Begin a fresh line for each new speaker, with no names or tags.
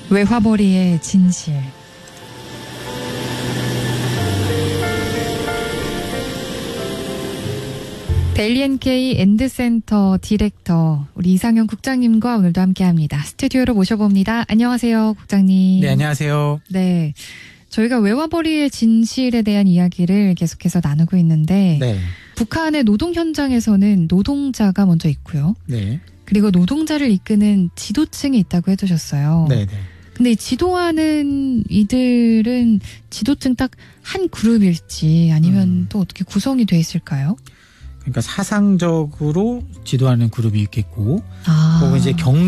외화벌이의 진실. 데일리 NK 엔드센터 디렉터 우리 이상현 국장님과 오늘도 함께합니다. 스튜디오로 모셔봅니다. 안녕하세요, 국장님.
네, 안녕하세요.
네, 저희가 외화벌이의 진실에 대한 이야기를 계속해서 나누고 있는데
네.
북한의 노동 현장에서는 노동자가 먼저 있고요.
네.
그리고 노동자를 이끄는 지도층이 있다고 해주셨어요.
네, 네.
근데 지도하는 이들은 지도층 딱 한 그룹일지 아니면 또 어떻게 구성이 돼 있을까요?
그러니까 사상적으로 지도하는 그룹이 있겠고,
아.
혹은 이제